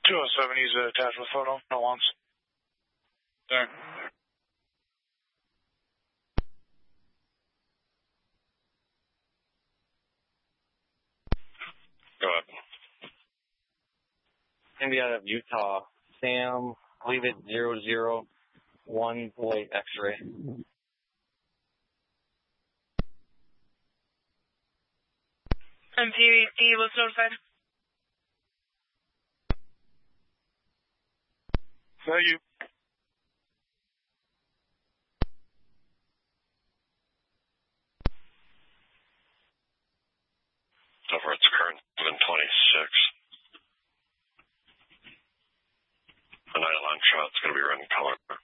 207, he's attached with photo. No wants. There. Go ahead. Gonna be out of Utah. Sam, I believe it's 001 Boy X-ray. MPD was notified. Thank you. Over its current 726. The night line shot's going to be running color 2.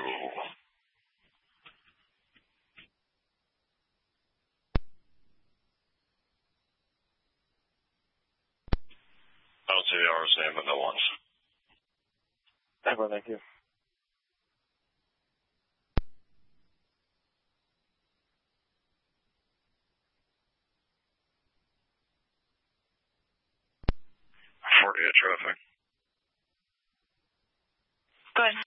I don't see the R's name, but no ones. Thank you. Traffic. Go ahead.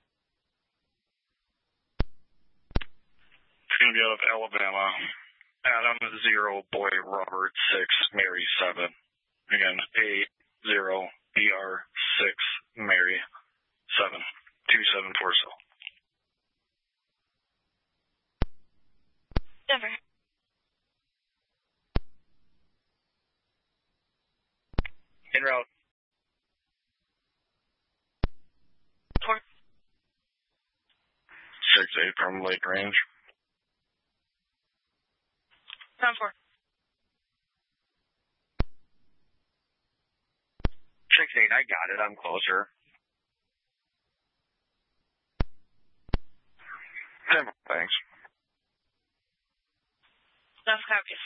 It's going to be out of Alabama. Adam 0, Boy Robert 6, Mary 7. Again, A0, BR 6, Mary 7. 274 cell. Denver. En route. Port. 6-8 from Lake Range. Sound 4. 6-8, I got it. I'm closer. Thanks. That's copies.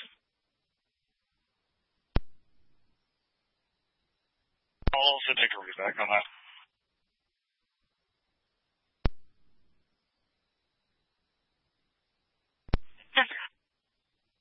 I'll also take a read back on that.